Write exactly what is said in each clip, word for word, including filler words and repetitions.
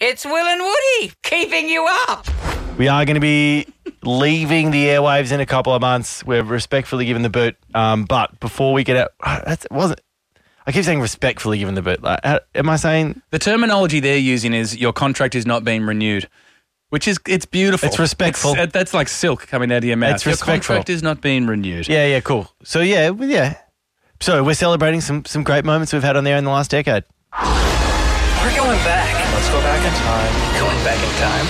It's Will and Woody keeping you up. We are going to be leaving the airwaves in a couple of months. We're respectfully given the boot. Um, but before we get out, that's, wasn't. I keep saying respectfully given the boot. Like, how, am I saying? The terminology they're using is your contract is not being renewed, which is, it's beautiful. It's respectful. It's, that's like silk coming out of your mouth. It's your respectful. contract is not being renewed. Yeah, yeah, cool. So, yeah, well, yeah. So, we're celebrating some, some great moments we've had on there in the last decade. We're going back. Let's go back in time. Going back in time.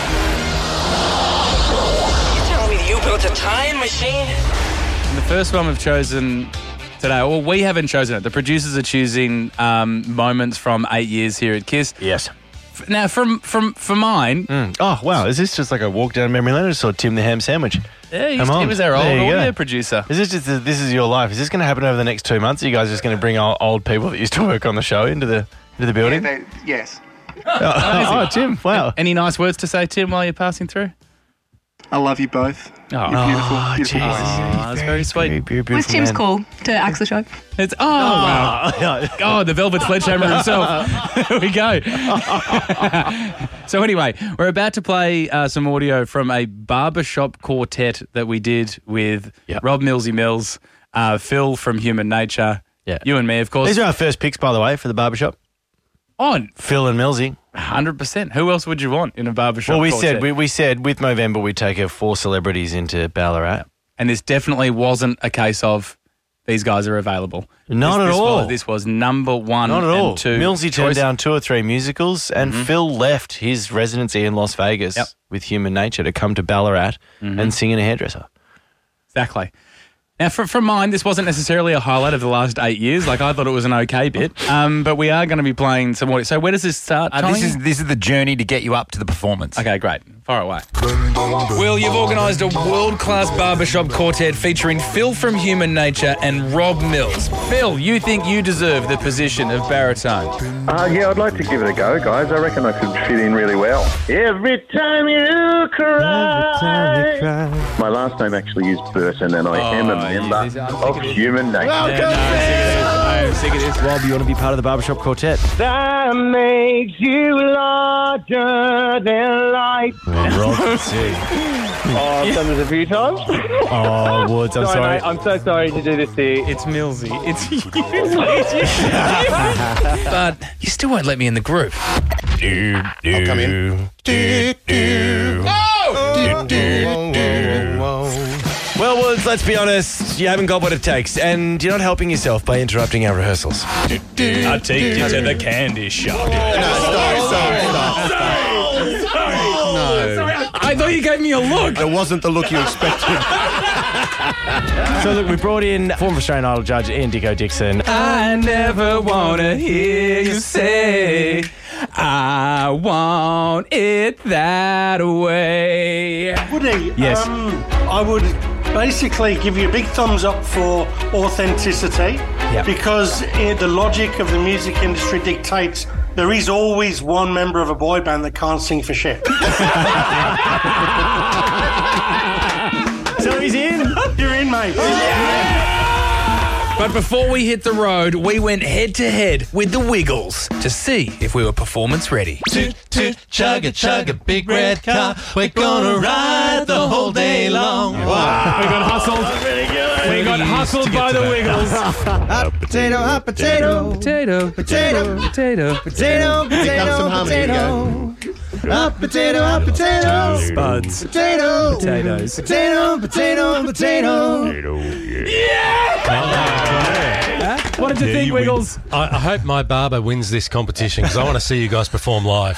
You telling me you built a time machine? And the first one we've chosen today, well, we haven't chosen it. The producers are choosing um, moments from eight years here at KISS. Yes. F- Now, from from for mine, Mm. Oh, wow. Is this just like a walk down memory lane? I just saw Tim the Ham Sandwich. yeah, he's, Come he on. was our old There you audio go. producer. Is this just a, this is your life? Is this going to happen over the next two months? Are you guys just going to bring old, old people that used to work on the show into the into the building? Yeah, they, yes. oh, oh, Tim, wow. Any nice words to say, Tim, while you're passing through? I love you both. Oh, You're beautiful, Oh, beautiful Jesus. boys. Oh, that's very sweet. Very, very beautiful What's Tim's man. call to axe the show? It's oh, wow. Oh, the Velvet Sledgehammer himself. Here we go. So anyway, we're about to play uh, some audio from a barbershop quartet that we did with Yep. Rob Millsy Mills, uh, Phil from Human Nature, Yeah. you and me, of course. These are our first picks, by the way, for the barbershop. On Phil and Millsy. one hundred percent. Who else would you want in a barbershop Well, we quartet? said we, we said with Movember we'd take our four celebrities into Ballarat. And this definitely wasn't a case of these guys are available. Not This- at this all. Was, this was number one Not at and all. two. Millsy turned choice. down two or three musicals, and Phil left his residency in Las Vegas Yep. with Human Nature to come to Ballarat and sing in a hairdresser. Exactly. Now, for, from mine, this wasn't necessarily a highlight of the last eight years. Like, I thought it was an okay bit. Um, but we are going to be playing some more. So where does this start, Uh, Tony? this is this is the journey to get you up to the performance. Okay, great. Far away. Will, you've organised a world-class barbershop quartet featuring Phil from Human Nature and Rob Mills. Phil, you think you deserve the position of baritone? Uh, yeah, I'd like to give it a go, guys. I reckon I could fit in really well. Every time you cry. My last name actually is Burton, and I am a Oh, yeah, member this- I'm of sick of this. Human Nature. I'm sick of this. Rob, you want to be part of the barbershop quartet? That makes you larger than life. Rob, see. Oh, I've done this a few times. Oh, Woods, I'm sorry. mate, I'm so sorry to do this to you. It's Millsy. It's you. It's you. But you still won't let me in the group. I'll come in. Well, Woods, let's be honest, you haven't got what it takes, and you're not helping yourself by interrupting our rehearsals. I'll take you to the candy shop. I thought you gave me a look. It wasn't the look you expected. So, look, we brought in former Australian Idol judge Ian Dicko Dixon. I never want to hear you say I want it that way. Woody, Yes. um, I would basically give you a big thumbs up for authenticity because uh, the logic of the music industry dictates there is always one member of a boy band that can't sing for shit. So he's in. You're in, mate. But before we hit the road, we went head to head with the Wiggles to see if we were performance ready. Toot, toot, chugga, chugga, big red car. We're gonna ride the whole day long. Wow. We got hustled. We got hustled by the Wiggles. Hot potato, hot potato. Potato, Potato. potato, Potato, potato, potato. Hot potato, hot potato. Spuds. Potato. Potatoes. Potato, potato, potato. What did you think, Wiggles? I, I hope my barber wins this competition because I want to see you guys perform live.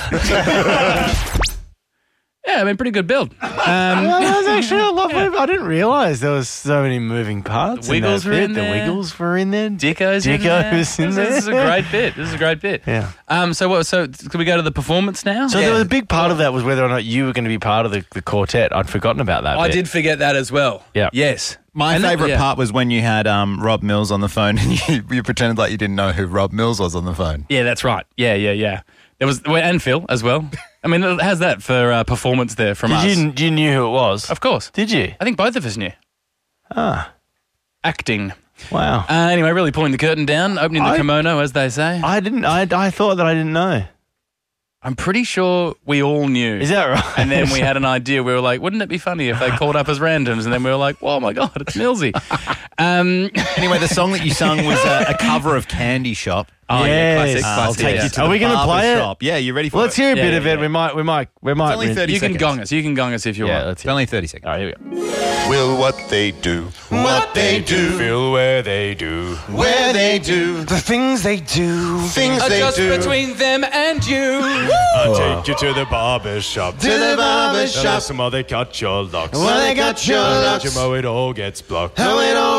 Yeah, I mean, pretty good build. Um, Well, that was actually a lot. Of, I didn't realise there was so many moving parts. The Wiggles in were that in bit. there. The Wiggles were in there. Dicko's in Dicko there. was in This is- This is a there. great bit. This is a great bit. Yeah. Um. So what? So can we go to the performance now? So there was a big part of that was whether or not you were going to be part of the, the quartet. I'd forgotten about that. I bit. did forget that as well. Yeah. Yes. My And that- favourite yeah. part was when you had um, Rob Mills on the phone and you, you pretended like you didn't know who Rob Mills was on the phone. Yeah, that's right. Yeah, yeah, yeah. There was well, and Phil as well. I mean, how's that for uh, performance there from us? Did you, you knew who it was? Of course. Did you? I think both of us knew. Ah, Acting. wow. Uh, anyway, really pulling the curtain down, opening the I- kimono, as they say. I didn't. I, I thought that I didn't know. I'm pretty sure we all knew. Is that right? And then we had an idea. We were like, wouldn't it be funny if they called up as randoms? And then we were like, oh, my God, it's Millsy. Um, Anyway, the song that you sung was a, a cover of Candy Shop. oh, yeah, Yes. classic, Uh, I'll classic. take yeah. you to Are the we gonna barber play it? shop. Yeah, you ready for Well, let's it? hear a Yeah, bit yeah, of it. yeah. We might, we might, we might. only thirty You can seconds. gong us. You can gong us if you Yeah, want. let's It's hear. only thirty seconds. All right, here we go. Will what they do, what they do, feel where they do, Where they do The things they do. things they Just do. between them and you. I'll take you to the barber shop, To the barber shop. some other cut your locks. Well, they got your Well, locks. you mow it all gets blocked. How it all